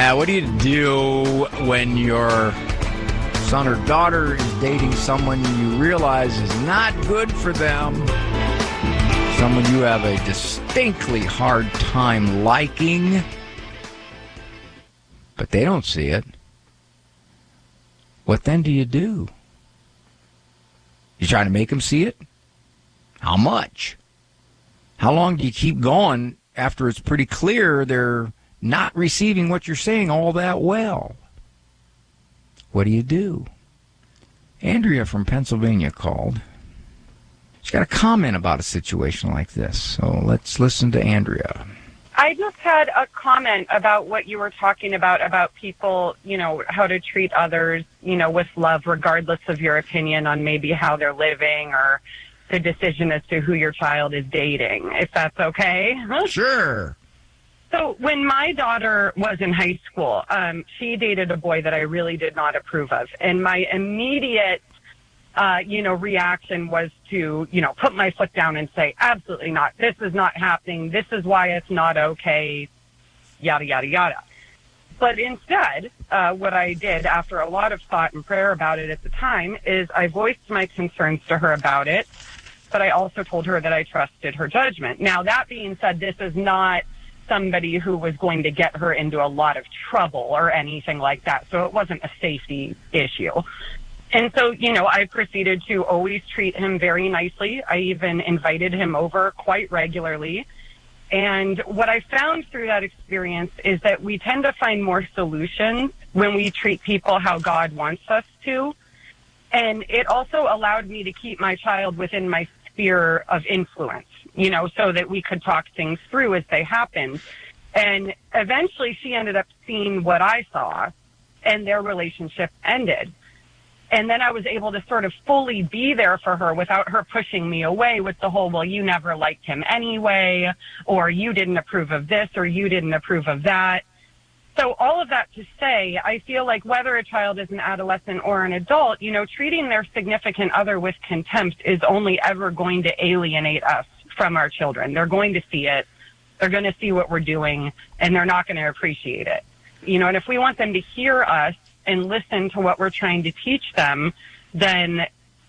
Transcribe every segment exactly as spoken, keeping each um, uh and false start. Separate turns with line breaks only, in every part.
Yeah, what do you do when your son or daughter is dating someone you realize is not good for them? Someone you have a distinctly hard time liking, but they don't see it. What then do you do? You trying to make them see it? How much? How long do you keep going after it's pretty clear they're not receiving what you're saying all that well? What do you do? Andrea from Pennsylvania called. She's got a comment about a situation like this. So let's listen to Andrea.
I just had a comment about what you were talking about, about people, you know, how to treat others, you know, with love, regardless of your opinion on maybe how they're living or the decision as to who your child is dating, if that's okay.
Sure.
So when my daughter was in high school, um, she dated a boy that I really did not approve of. And my immediate, uh, you know, reaction was to, you know, put my foot down and say, absolutely not. This is not happening. This is why it's not okay, yada, yada, yada. But instead, uh, what I did after a lot of thought and prayer about it at the time is I voiced my concerns to her about it, but I also told her that I trusted her judgment. Now, that being said, this is not somebody who was going to get her into a lot of trouble or anything like that. So it wasn't a safety issue. And so, you know, I proceeded to always treat him very nicely. I even invited him over quite regularly. And what I found through that experience is that we tend to find more solutions when we treat people how God wants us to. And it also allowed me to keep my child within my sphere of influence, you know, so that we could talk things through as they happened. And eventually she ended up seeing what I saw, and their relationship ended. And then I was able to sort of fully be there for her without her pushing me away with the whole, well, you never liked him anyway, or you didn't approve of this, or you didn't approve of that. So all of that to say, I feel like whether a child is an adolescent or an adult, you know, treating their significant other with contempt is only ever going to alienate us from our children. They're going to see it. They're going to see what we're doing, and they're not going to appreciate it. You know, and if we want them to hear us and listen to what we're trying to teach them, then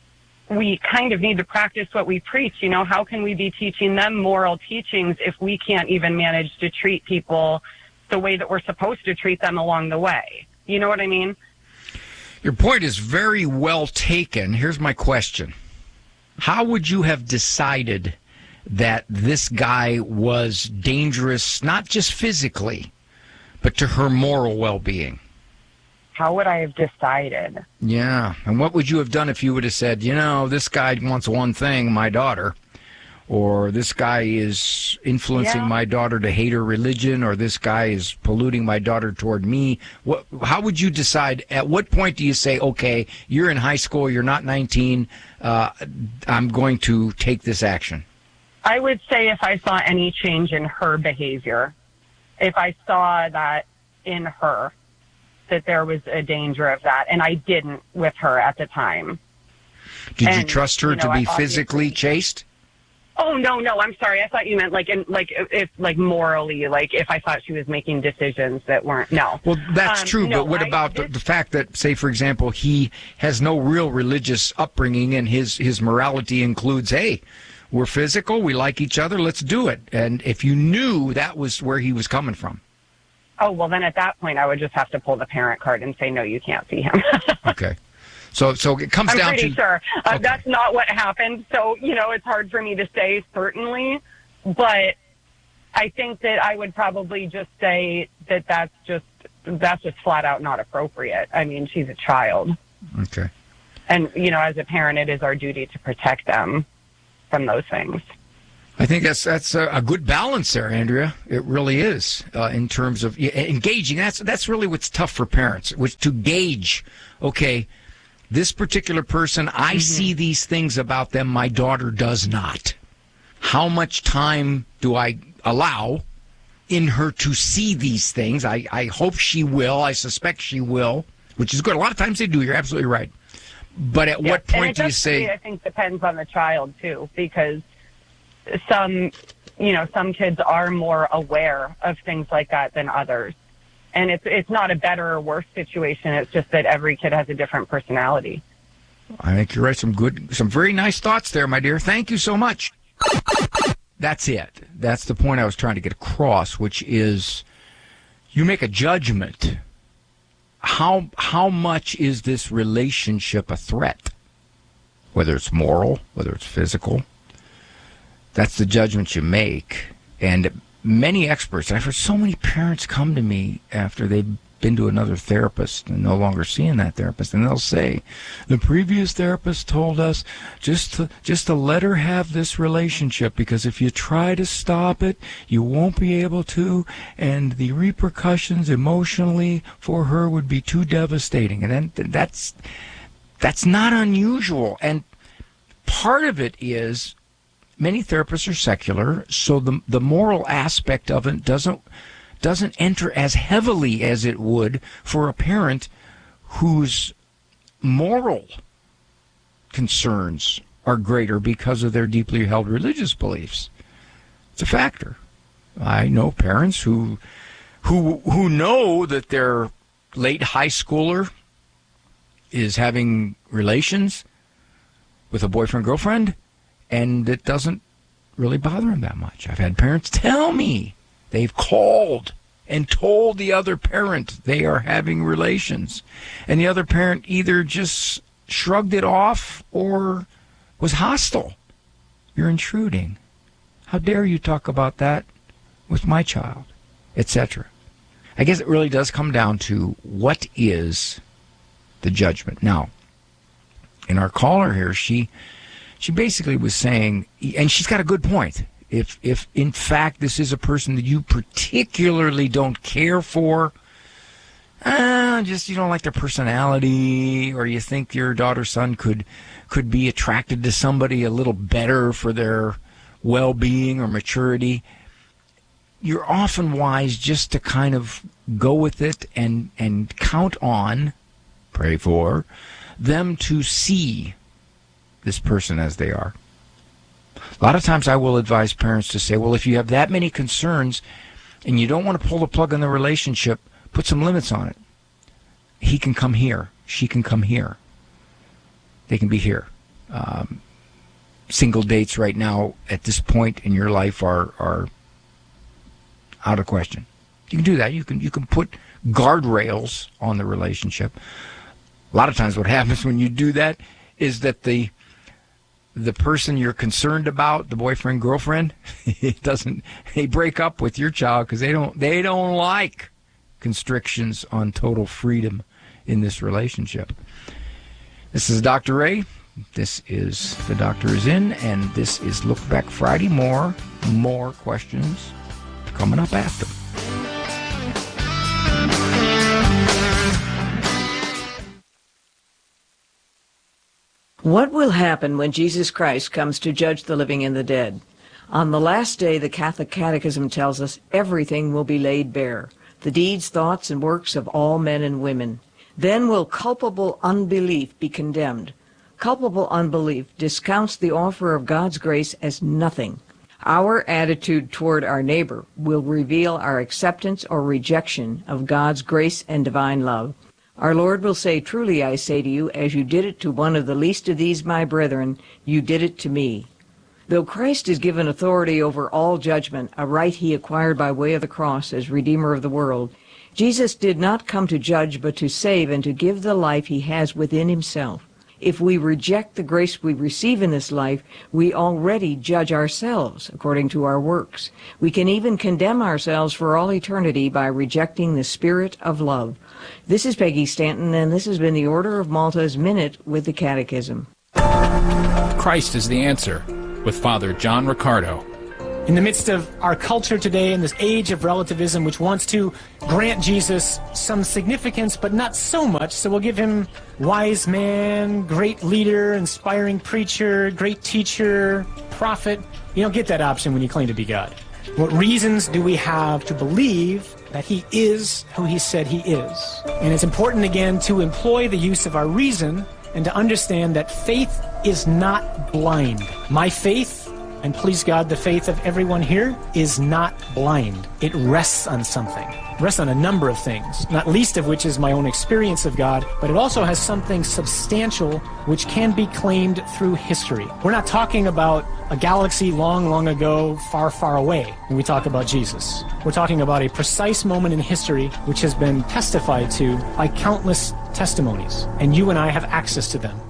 we kind of need to practice what we preach. You know, how can we be teaching them moral teachings if we can't even manage to treat people the way that we're supposed to treat them along the way? You know what I mean?
Your point is very well taken. Here's my question. How would you have decided that this guy was dangerous, not just physically, but to her moral well-being?
How would I have decided?
Yeah. And what would you have done if you would have said, you know, this guy wants one thing, my daughter, or this guy is influencing yeah. my daughter to hate her religion, or this guy is polluting my daughter toward me? What, how would you decide? At what point do you say, okay, you're in high school, you're not nineteen, uh, I'm going to take this action?
I would say if I saw any change in her behavior, if I saw that in her, that there was a danger of that, and I didn't with her at the time.
Did
and,
you trust her
you know,
to be
I
physically chaste?
Oh, no, no, I'm sorry. I thought you meant like, in, like, if, like, morally, like, if I thought she was making decisions that weren't, no.
Well, that's um, true,
no,
but what
I,
about
this,
the, the fact that, say, for example, he has no real religious upbringing, and his, his morality includes, hey, we're physical, we like each other, let's do it. And if you knew that was where he was coming from.
Oh, well, then at that point, I would just have to pull the parent card and say, no, you can't see him.
Okay. So so it comes
I'm
down to...
I'm pretty sure. Uh,
okay.
That's not what happened. So, you know, it's hard for me to say certainly. But I think that I would probably just say that that's just, that's just flat out not appropriate. I mean, she's a child.
Okay.
And, you know, as a parent, it is our duty to protect them from those things.
I think that's that's a, a good balance there, Andrea. It really is, uh, in terms of yeah, engaging. That's that's really what's tough for parents, which to gauge, okay, this particular person, I mm-hmm. see these things about them, my daughter does not. How much time do I allow in her to see these things? I, I hope she will. I suspect she will, which is good. A lot of times they do. You're absolutely right. But at
yeah,
what point do you
say...
say...
I think depends on the child, too, because some, you know, some kids are more aware of things like that than others. And it's it's not a better or worse situation. It's just that every kid has a different personality.
I think you're right. Some good, some very nice thoughts there, my dear. Thank you so much. That's it. That's the point I was trying to get across, which is you make a judgment. How how much is this relationship a threat? Whether it's moral, whether it's physical. That's the judgment you make. And many experts, I've heard so many parents come to me after they've been to another therapist and no longer seeing that therapist, and they'll say, the previous therapist told us just to, just to let her have this relationship, because if you try to stop it, you won't be able to, and the repercussions emotionally for her would be too devastating. And then that's that's not unusual. And part of it is many therapists are secular, so the the moral aspect of it doesn't doesn't enter as heavily as it would for a parent whose moral concerns are greater because of their deeply held religious beliefs. It's a factor. I know parents who who who know that their late high schooler is having relations with a boyfriend, girlfriend, and it doesn't really bother them that much. I've had parents tell me they've called and told the other parent they are having relations, and the other parent either just shrugged it off or was hostile. You're intruding. How dare you talk about that with my child, et cetera. I guess it really does come down to what is the judgment. Now, in our caller here, she she basically was saying, and she's got a good point, if if in fact this is a person that you particularly don't care for, uh, just you don't like their personality, or you think your daughter or son could could be attracted to somebody a little better for their well-being or maturity, you're often wise just to kind of go with it and and count on, pray for, them to see this person as they are. A lot of times I will advise parents to say, well, if you have that many concerns and you don't want to pull the plug on the relationship, put some limits on it. He can come here. She can come here. They can be here. Um, single dates right now at this point in your life are are out of question. You can do that. You can you can put guardrails on the relationship. A lot of times what happens when you do that is that the the person you're concerned about, the boyfriend, girlfriend, it doesn't, they break up with your child because they don't, they don't like constrictions on total freedom in this relationship. This is Doctor Ray. This is The Doctor Is In, and this is Look Back Friday. More, more questions coming up after.
What will happen when Jesus Christ comes to judge the living and the dead? On the last day, the Catholic Catechism tells us everything will be laid bare, the deeds, thoughts, and works of all men and women. Then will culpable unbelief be condemned. Culpable unbelief discounts the offer of God's grace as nothing. Our attitude toward our neighbor will reveal our acceptance or rejection of God's grace and divine love. Our Lord will say, truly I say to you, as you did it to one of the least of these my brethren, you did it to me. Though Christ is given authority over all judgment, a right he acquired by way of the cross as Redeemer of the world, Jesus did not come to judge but to save and to give the life he has within himself. If we reject the grace we receive in this life, we already judge ourselves according to our works. We can even condemn ourselves for all eternity by rejecting the spirit of love. This is Peggy Stanton, and this has been the Order of Malta's Minute with the Catechism.
Christ is the Answer, with Father John Riccardo.
In the midst of our culture today, in this age of relativism, which wants to grant Jesus some significance, but not so much, so we'll give him wise man, great leader, inspiring preacher, great teacher, prophet. You don't get that option when you claim to be God. What reasons do we have to believe that he is who he said he is? And it's important, again, to employ the use of our reason and to understand that faith is not blind. My faith And please God, the faith of everyone here is not blind. It rests on something. It rests on a number of things, not least of which is my own experience of God, but it also has something substantial which can be claimed through history. We're not talking about a galaxy long, long ago, far, far away when we talk about Jesus. We're talking about a precise moment in history which has been testified to by countless testimonies, and you and I have access to them.